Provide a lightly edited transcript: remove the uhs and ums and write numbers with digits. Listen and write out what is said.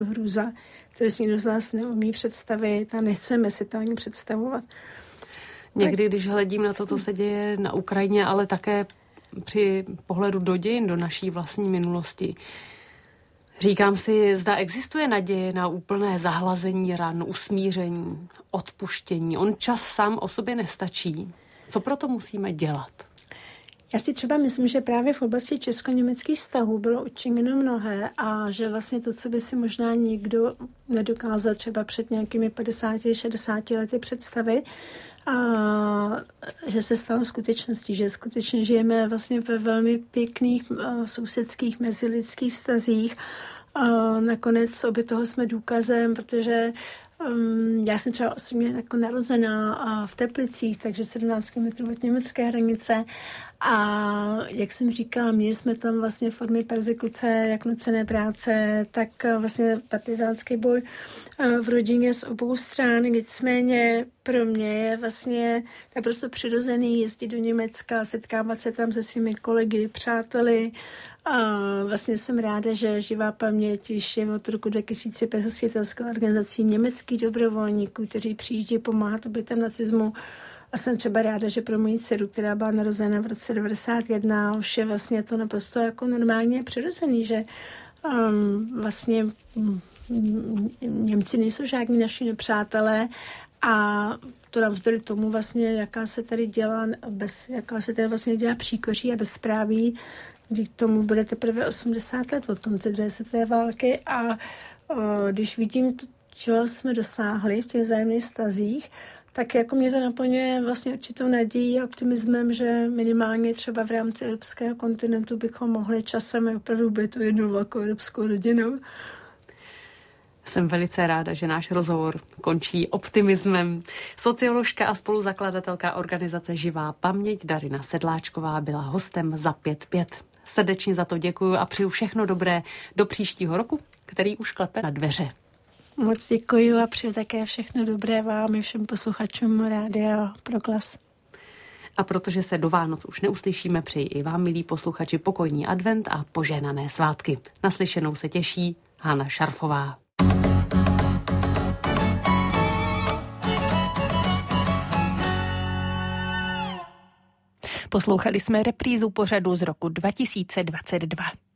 hrůza, kterou si nikdo z nás neumí představit a nechceme si to ani představovat. Někdy, když hledím na to, co se děje na Ukrajině, ale také při pohledu do dějin, do naší vlastní minulosti, říkám si, zda existuje naděje na úplné zahlazení ran, usmíření, odpuštění. On čas sám o sobě nestačí. Co proto musíme dělat? Já si třeba myslím, že právě v oblasti česko-německých vztahů bylo učiněno mnohé a že vlastně to, co by si možná nikdo nedokázal třeba před nějakými 50-60 lety představit, a že se stalo skutečností, že skutečně žijeme vlastně ve velmi pěkných sousedských mezilidských vztazích. Nakonec obě toho jsme důkazem, protože já jsem třeba osobně jako narozená v Teplicích, takže 17 km od německé hranice a jak jsem říkala, měli jsme tam vlastně formy perzekuce, jak nucené práce, tak vlastně partizánský boj v rodině z obou stran, nicméně pro mě je vlastně naprosto přirozený jezdit do Německa, setkávat se tam se svými kolegy, přáteli. A vlastně jsem ráda, že Živá paměť již je od roku 2005 světelskou organizací německých dobrovolníků, kteří přijíždí pomáhat obětem nacismu. A jsem třeba ráda, že pro moji dceru, která byla narozena v roce 1991, už je vlastně to naprosto jako normálně přirozený, že vlastně Němci nejsou žádní naši nepřátelé a to navzdory tomu vlastně, jaká se tady dělá příkoří a bezpráví, kdy k tomu bude teprve 80 let od konce druhé světové války a když vidím, čeho jsme dosáhli v těch vzájemných vztazích, tak jako mě to naplňuje vlastně určitou nadějí a optimismem, že minimálně třeba v rámci evropského kontinentu bychom mohli časem opravdu být tu jednou velkou evropskou rodinou. Jsem velice ráda, že náš rozhovor končí optimismem. Socioložka a spoluzakladatelka organizace Živá paměť Darina Sedláčková byla hostem za 5-5. Srdečně za to děkuju a přeju všechno dobré do příštího roku, který už klepe na dveře. Moc děkuji a přeju také všechno dobré vám i všem posluchačům Rádia Proglas. A protože se do Vánoc už neuslyšíme, přeji i vám, milí posluchači, pokojný advent a požehnané svátky. Naslyšenou se těší Hana Šarfová. Poslouchali jsme reprízu pořadu z roku 2022.